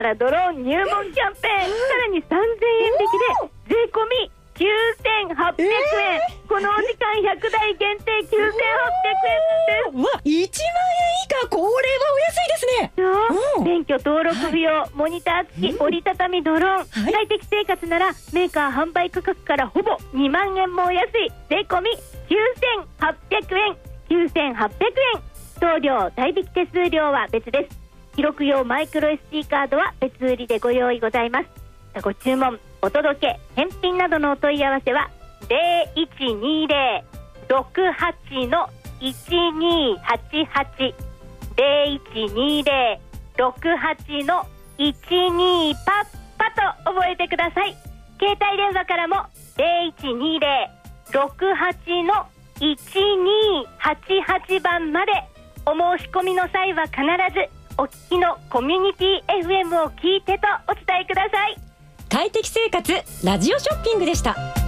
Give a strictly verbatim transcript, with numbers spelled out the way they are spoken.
からドローン入門キャンペーン、さらにさんぜんえん引きで税込みきゅうせんはっぴゃくえん、えー、このお時間ひゃくだい限定きゅうせんはっぴゃくえんです。 わ、いちまんえん以下、これはお安いですね。 うん、免許登録不要、はい、モニター付き折りたたみドローン、はい、快適生活ならメーカー販売価格からほぼにまんえんもお安い税込みきゅうせんはっぴゃくえん、きゅうせんはっぴゃくえん、送料代引き手数料は別です。記録用マイクロ エスディー カードは別売りでご用意ございます。ご注文、お届け、返品などのお問い合わせは ゼロいちにゼロ ろくはち のいちにはちはち ゼロいちにゼロ ろくはち のいちにパッパと覚えてください。携帯電話からもゼロいちにゼロ ろくはち のいちにはちはちばんまで。お申し込みの際は必ずお聞きのコミュニティ エフエム を聞いてとお伝えください。 快適生活ラジオショッピングでした。